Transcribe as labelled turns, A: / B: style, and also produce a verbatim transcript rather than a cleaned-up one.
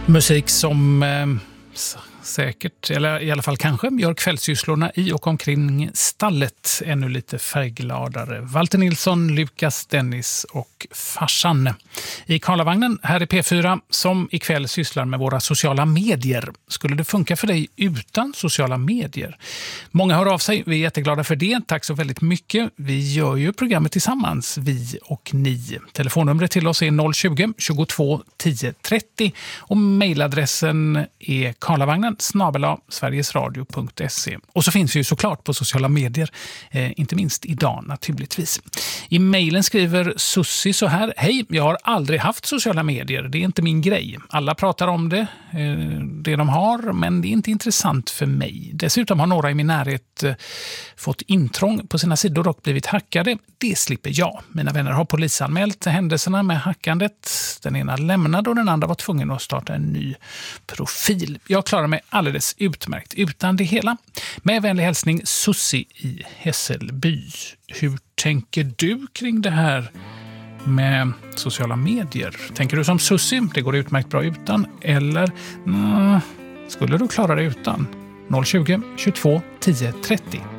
A: Musik som eh, säkert, eller i alla fall kanske, gör kvällssysslorna i och omkring stallet ännu lite färggladare. Walter Nilsson, Lukas, Dennis och farsan. I Karlavagnen här i P fyra som ikväll sysslar med våra sociala medier. Skulle det funka för dig utan sociala medier? Många hör av sig, vi är jätteglada för det. Tack så väldigt mycket. Vi gör ju programmet tillsammans, vi och ni. Telefonnumret till oss är noll tjugo, tjugotvå, tio, trettio och mejladressen är karlavagnen snabel-a sverigesradio punkt se. Och så finns vi ju såklart på sociala medier, eh, inte minst idag naturligtvis. I mejlen skriver Sussi så här: hej, jag har aldrig haft sociala medier, det är inte min grej. Alla pratar om det, eh, det de har, men det är inte intressant för mig. Dessutom har några i min närhet eh, fått intrång på sina sidor och blivit hackade. Det slipper jag. Mina vänner har polisanmält händelserna med hackandet. Den ena lämnade och den andra var tvungen att starta en ny profil. Jag klarar mig alldeles utmärkt utan det hela. Med vänlig hälsning Sussi i Hässelby. Hur tänker du kring det här med sociala medier? Tänker du som Sussi, det går utmärkt bra utan? Eller nej, skulle du klara det utan? noll tjugo, tjugotvå, tio, trettio.